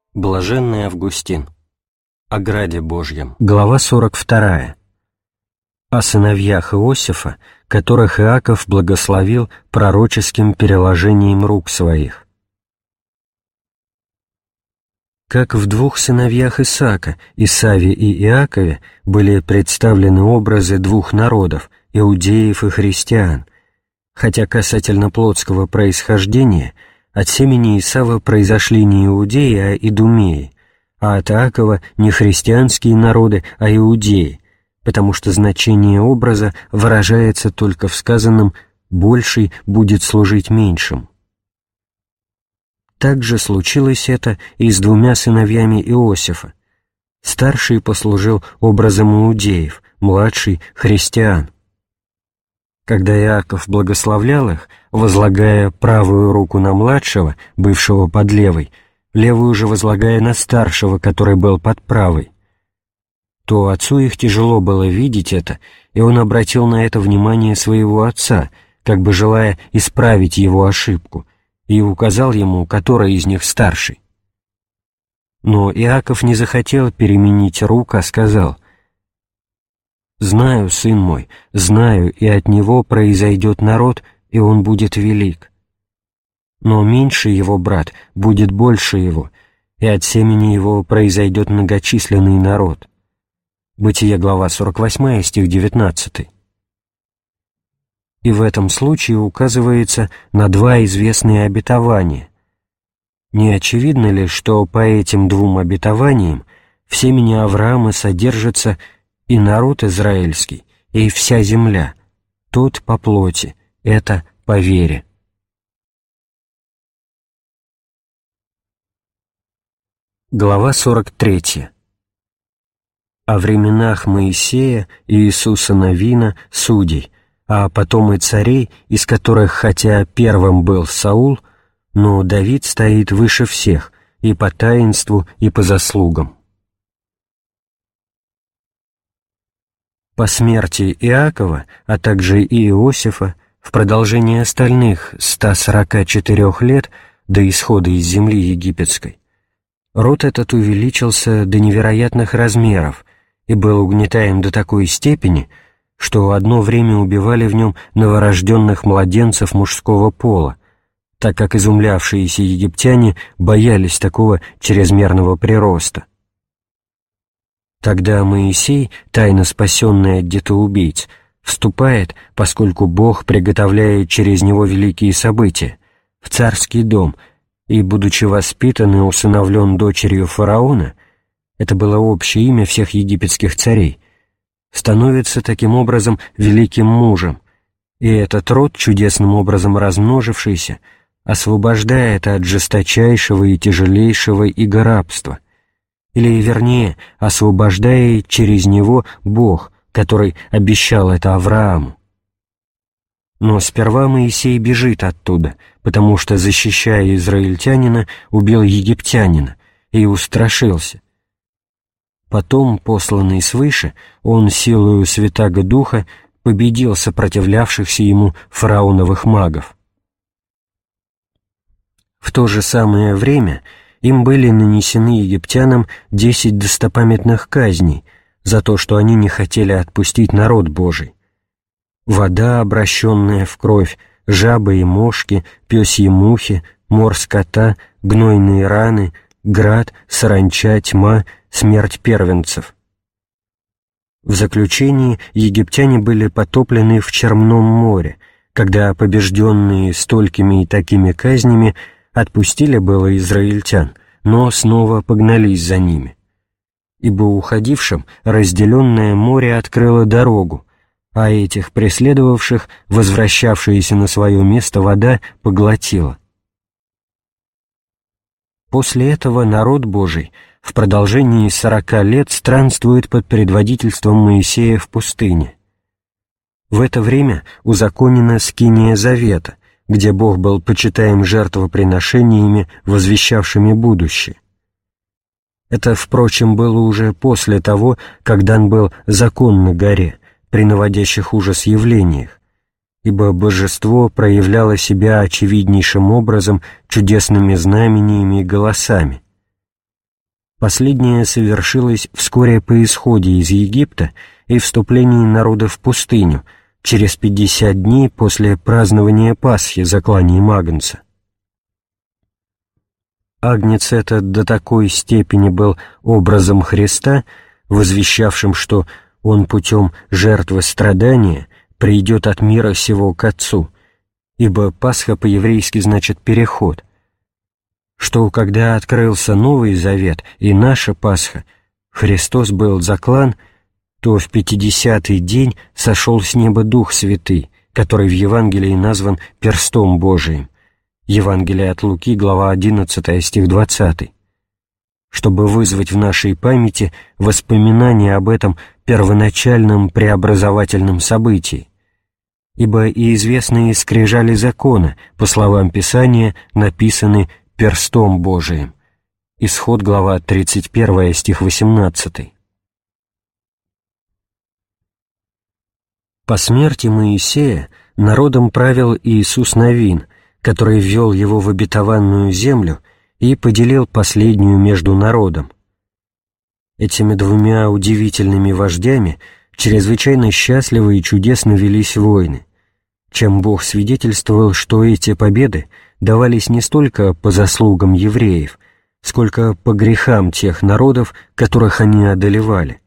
Блаженный Августин. О граде Божьем. Глава 42. О сыновьях Иосифа, которых Иаков благословил пророческим переложением рук своих. Как в двух сыновьях Исаака, Исаве и Иакове, были представлены образы двух народов, иудеев и христиан, хотя касательно плотского происхождения от семени Исава произошли не иудеи, а идумеи, а от Иакова не христианские народы, а иудеи, потому что значение образа выражается только в сказанном «больший будет служить меньшим». Также случилось это и с двумя сыновьями Иосифа. Старший послужил образом иудеев, младший — христиан. Когда Иаков благословлял их, возлагая правую руку на младшего, бывшего под левой, левую же возлагая на старшего, который был под правой, то отцу их тяжело было видеть это, и он обратил на это внимание своего отца, как бы желая исправить его ошибку, и указал ему, который из них старший. Но Иаков не захотел переменить рук, а сказал: «Знаю, сын мой, знаю, и от него произойдет народ, и он будет велик. Но меньший его брат будет больше его, и от семени его произойдет многочисленный народ». Бытие, глава 48, стих 19. И в этом случае указывается на два известные обетования. Не очевидно ли, что по этим двум обетованиям в семени Авраама содержится и народ израильский, и вся земля, тот по плоти, это по вере. Глава 43. О временах Моисея и Иисуса Навина, судей, а потом и царей, из которых хотя первым был Саул, но Давид стоит выше всех и по таинству, и по заслугам. По смерти Иакова, а также и Иосифа, в продолжении остальных 144 лет до исхода из земли египетской, род этот увеличился до невероятных размеров и был угнетаем до такой степени, что одно время убивали в нем новорожденных младенцев мужского пола, так как изумлявшиеся египтяне боялись такого чрезмерного прироста. Тогда Моисей, тайно спасенный от детоубийц, вступает, поскольку Бог приготовляет через него великие события, в царский дом, и, будучи воспитан и усыновлен дочерью фараона, это было общее имя всех египетских царей, становится таким образом великим мужем, и этот род, чудесным образом размножившийся, освобождает от жесточайшего и тяжелейшего иго рабства, или, вернее, освобождает через него Бог, который обещал это Аврааму. Но сперва Моисей бежит оттуда, потому что, защищая израильтянина, убил египтянина и устрашился. Потом, посланный свыше, он силою Святаго Духа победил сопротивлявшихся ему фараоновых магов. В то же самое время им были нанесены египтянам 10 достопамятных казней за то, что они не хотели отпустить народ Божий. Вода, обращенная в кровь, жабы и мошки, пёсьи мухи, мор скота, гнойные раны, град, саранча, тьма, смерть первенцев. В заключении египтяне были потоплены в Черном море, когда побежденные столькими и такими казнями отпустили было израильтян, но снова погнались за ними. Ибо уходившим разделенное море открыло дорогу, а этих преследовавших, возвращавшиеся на свое место, вода поглотила. После этого народ Божий в продолжении 40 лет странствует под предводительством Моисея в пустыне. В это время узаконена скиния Завета, где Бог был почитаем жертвоприношениями, возвещавшими будущее. Это, впрочем, было уже после того, как дан был закон на горе, при наводящих ужас явлениях, ибо божество проявляло себя очевиднейшим образом чудесными знамениями и голосами. Последнее совершилось вскоре по исходе из Египта и вступлении народа в пустыню, через 50 дней после празднования Пасхи закланием Агнца. Агнец этот до такой степени был образом Христа, возвещавшим, что Он путем жертвы страдания придет от мира сего к Отцу, ибо Пасха по-еврейски значит «переход», что, когда открылся Новый Завет и наша Пасха, Христос был заклан, то в 50-й день сошел с неба Дух Святый, который в Евангелии назван «перстом Божиим». Евангелие от Луки, глава 11, стих 20. Чтобы вызвать в нашей памяти воспоминания об этом первоначальном преобразовательном событии. Ибо и известные скрижали закона, по словам Писания, написаны «перстом Божиим». Исход, глава 31, стих 18. По смерти Моисея народом правил Иисус Навин, который ввел его в обетованную землю и поделил последнюю между народом. Этими двумя удивительными вождями чрезвычайно счастливо и чудесно велись войны, чем Бог свидетельствовал, что эти победы давались не столько по заслугам евреев, сколько по грехам тех народов, которых они одолевали.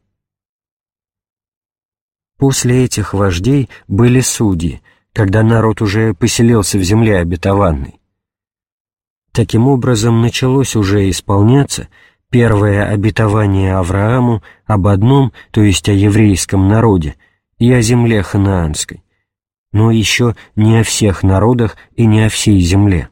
После этих вождей были судьи, когда народ уже поселился в земле обетованной. Таким образом, началось уже исполняться первое обетование Аврааму об одном, то есть о еврейском народе, и о земле ханаанской, но еще не о всех народах и не о всей земле.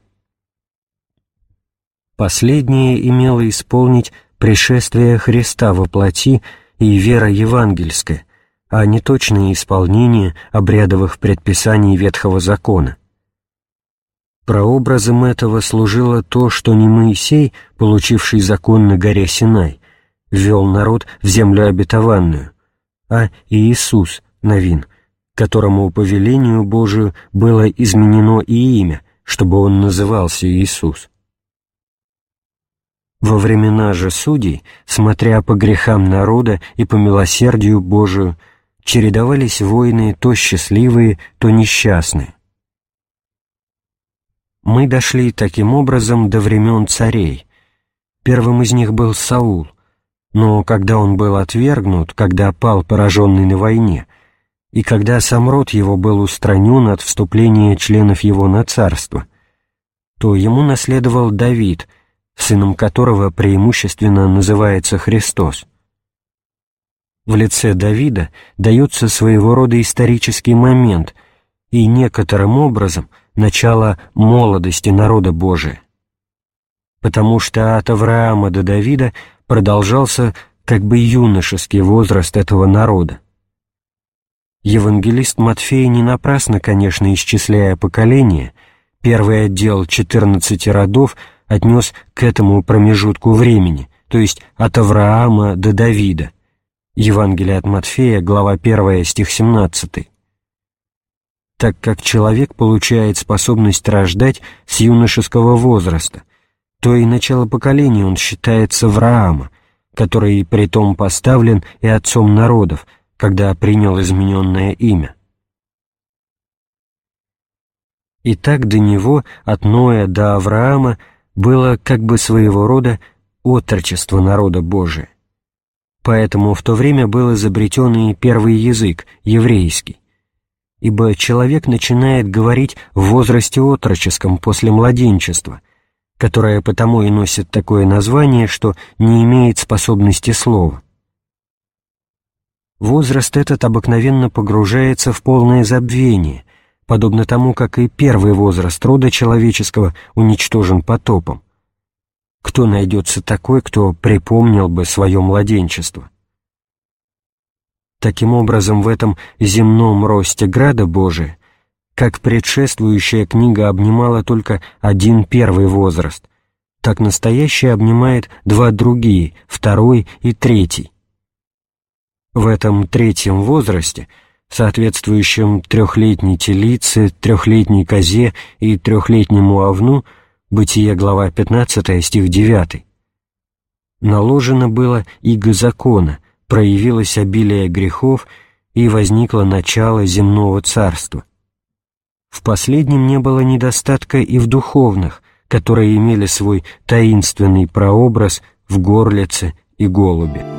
Последнее имело исполнить пришествие Христа во плоти и вера евангельская, а не точное исполнение обрядовых предписаний Ветхого Закона. Прообразом этого служило то, что не Моисей, получивший закон на горе Синай, ввел народ в землю обетованную, а Иисус, Навин, которому по повелению Божию было изменено и имя, чтобы он назывался Иисус. Во времена же судей, смотря по грехам народа и по милосердию Божию, чередовались войны то счастливые, то несчастные. Мы дошли таким образом до времен царей. Первым из них был Саул, но когда он был отвергнут, когда пал пораженный на войне, и когда сам род его был устранен от вступления членов его на царство, то ему наследовал Давид, сыном которого преимущественно называется Христос. В лице Давида дается своего рода исторический момент и некоторым образом начало молодости народа Божия, потому что от Авраама до Давида продолжался как бы юношеский возраст этого народа. Евангелист Матфей не напрасно, конечно, исчисляя поколения, первый отдел 14 родов отнес к этому промежутку времени, то есть от Авраама до Давида. Евангелие от Матфея, глава 1, стих 17. Так как человек получает способность рождать с юношеского возраста, то и начало поколения он считает с Авраама, который притом поставлен и отцом народов, когда принял измененное имя. И так до него, от Ноя до Авраама, было как бы своего рода отрочество народа Божия. Поэтому в то время был изобретен и первый язык, еврейский, ибо человек начинает говорить в возрасте отроческом после младенчества, которое потому и носит такое название, что не имеет способности слова. Возраст этот обыкновенно погружается в полное забвение, подобно тому, как и первый возраст рода человеческого уничтожен потопом. Кто найдется такой, кто припомнил бы свое младенчество? Таким образом, в этом земном росте града Божия, как предшествующая книга обнимала только один первый возраст, так настоящая обнимает два другие, второй и третий. В этом третьем возрасте, соответствующем трехлетней телице, трехлетней козе и трехлетнему овну, Бытие, глава 15, стих 9, наложено было иго закона, проявилось обилие грехов и возникло начало земного царства. В последнем не было недостатка и в духовных, которые имели свой таинственный прообраз в горлице и голубе.